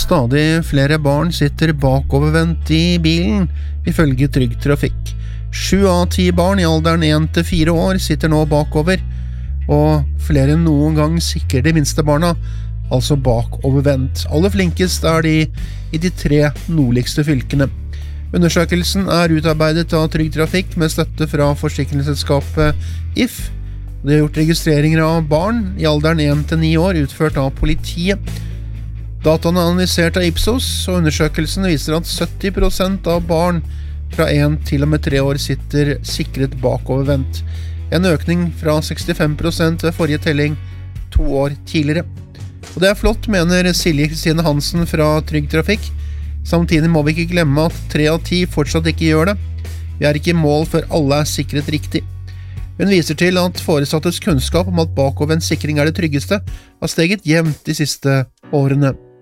Stadig flere barn sitter bakovervendt i bilen, ifølge Trygg Trafikk. 7 av 10 barn i alderen 1 til 4 år sitter nå bakover, og flere enn noen gang sikrer de minste barna, altså bakovervendt. Aller flinkest de i de 3 nordligste fylkene. Undersøkelsen utarbeidet av Trygg Trafikk med støtte fra forsikringsselskapet If. De har gjort registreringer av barn i alderen 1 til 9 år utført av politiet. Dataene analysert av Ipsos, og undersøkelsen viser at 70% av barn fra 1 til og med 3 år sitter sikret bakovervendt. En økning fra 65% ved forrige telling 2 år tidligere. Og det flott, mener Silje Kristine Hansen fra Trygg Trafikk. Samtidig må vi ikke glemme at 3 av 10 fortsatt ikke gjør det. Vi ikke i mål før alle sikret riktig. Hun viser til at foresattes kunnskap om at bakovervendt sikring det tryggeste har steget jevnt de siste årene.